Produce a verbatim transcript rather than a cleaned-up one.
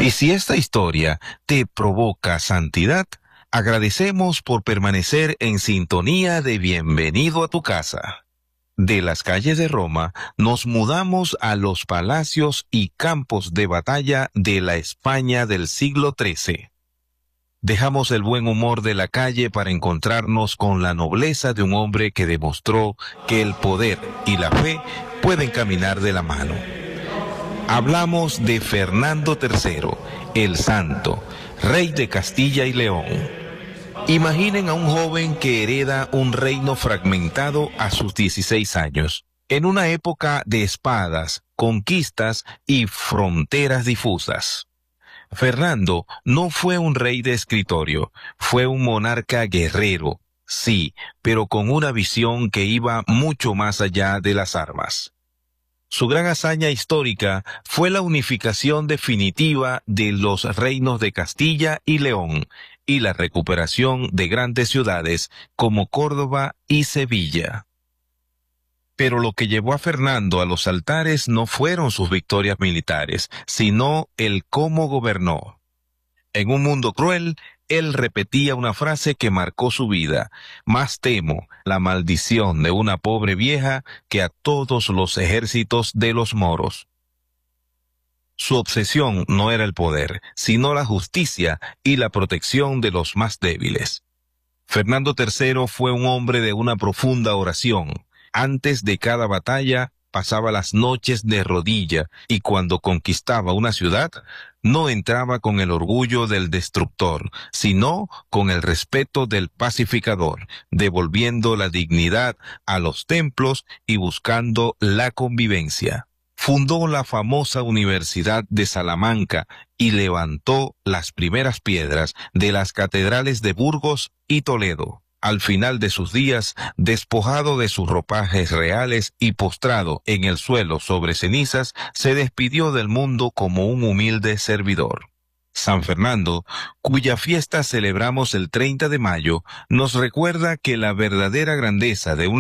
Y si esta historia te provoca santidad, agradecemos por permanecer en sintonía de Bienvenido a tu casa. De las calles de Roma nos mudamos a los palacios y campos de batalla de la España del siglo trece. Dejamos el buen humor de la calle para encontrarnos con la nobleza de un hombre que demostró que el poder y la fe pueden caminar de la mano. Hablamos de Fernando tercero, el Santo, rey de Castilla y León. Imaginen a un joven que hereda un reino fragmentado a sus dieciséis años, en una época de espadas, conquistas y fronteras difusas. Fernando no fue un rey de escritorio, fue un monarca guerrero, sí, pero con una visión que iba mucho más allá de las armas. Su gran hazaña histórica fue la unificación definitiva de los reinos de Castilla y León y la recuperación de grandes ciudades como Córdoba y Sevilla. Pero lo que llevó a Fernando a los altares no fueron sus victorias militares, sino el cómo gobernó. En un mundo cruel, él repetía una frase que marcó su vida: más temo la maldición de una pobre vieja que a todos los ejércitos de los moros. Su obsesión no era el poder, sino la justicia y la protección de los más débiles. Fernando tercero fue un hombre de una profunda oración. Antes de cada batalla, pasaba las noches de rodilla, y cuando conquistaba una ciudad, no entraba con el orgullo del destructor, sino con el respeto del pacificador, devolviendo la dignidad a los templos y buscando la convivencia. Fundó la famosa Universidad de Salamanca y levantó las primeras piedras de las catedrales de Burgos y Toledo. Al final de sus días, despojado de sus ropajes reales y postrado en el suelo sobre cenizas, se despidió del mundo como un humilde servidor. San Fernando, cuya fiesta celebramos el treinta de mayo, nos recuerda que la verdadera grandeza de un